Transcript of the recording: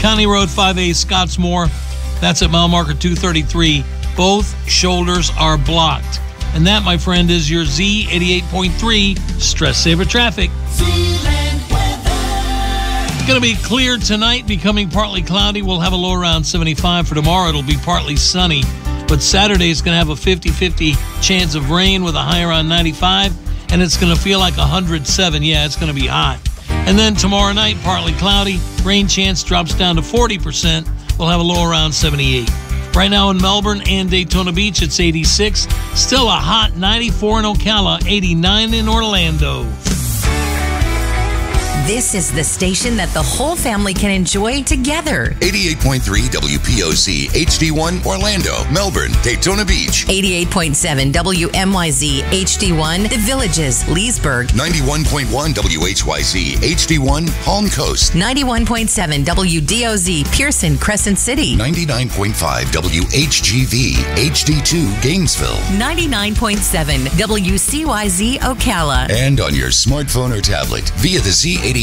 County Road 5A, Scottsmore. That's at mile marker 233. Both shoulders are blocked. And that, my friend, is your Z88.3 Stress Saver Traffic. Going to be clear tonight, becoming partly cloudy. We'll have a low around 75. For tomorrow, it'll be partly sunny. But Saturday is going to have a 50-50 chance of rain with a high around 95. And it's going to feel like 107. Yeah, it's going to be hot. And then tomorrow night, partly cloudy. Rain chance drops down to 40%. We'll have a low around 78. Right now in Melbourne and Daytona Beach, it's 86. Still a hot 94 in Ocala, 89 in Orlando. This is the station that the whole family can enjoy together. 88.3 WPOC, HD1, Orlando, Melbourne, Daytona Beach. 88.7 WMYZ, HD1, The Villages, Leesburg. 91.1 WHYZ, HD1, Palm Coast. 91.7 WDOZ, Pearson, Crescent City. 99.5 WHGV, HD2, Gainesville. 99.7 WCYZ, Ocala. And on your smartphone or tablet via the Z88